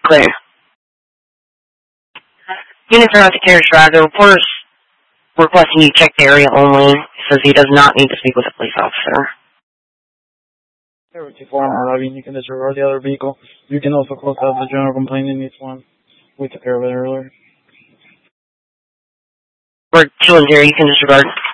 Clear. Units are not to carriage drive. The reporter's requesting you check the area only. Says he does not need to speak with a police officer. Air 24 arriving, you can disregard the other vehicle. You can also close out the general complaint in each one. We took care of it earlier. We're 210, you can disregard.